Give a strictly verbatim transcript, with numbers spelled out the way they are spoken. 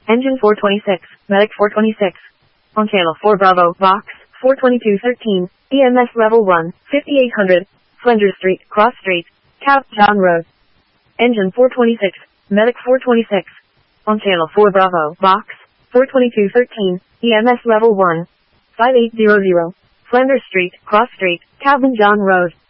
Engine four twenty-six, Medic four twenty-six. On channel four Bravo, Box, four twenty-two thirteen, E M S level one, fifty-eight hundred, Flinders Street, Cross Street, Cab John Road. Engine four twenty-six, Medic four twenty-six. On channel four Bravo, Box, four twenty-two thirteen, E M S level one, five eight hundred, Flinders Street, Cross Street, Cab John Road.